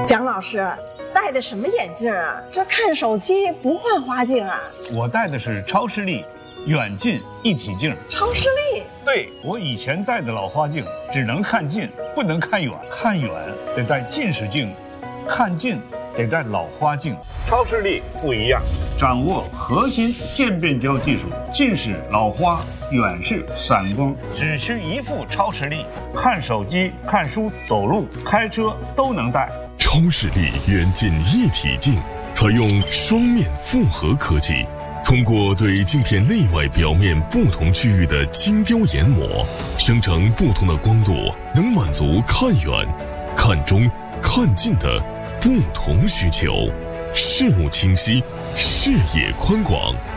蒋老师戴的什么眼镜啊？这看手机不换花镜啊？ 我戴的是超视力远近一体镜。 超视力？ 对，我以前戴的老花镜只能看近，不能看远，看远得戴近视镜，看近得戴老花镜。超视力不一样，掌握核心渐变焦技术，近视、老花、远视、散光，只需一副超视力，看手机、看书、走路、开车都能戴。 超视力远近一体镜采用双面复合科技，通过对镜片内外表面不同区域的精雕研磨，生成不同的光度，能满足看远、看中、看近的不同需求，视物清晰，视野宽广。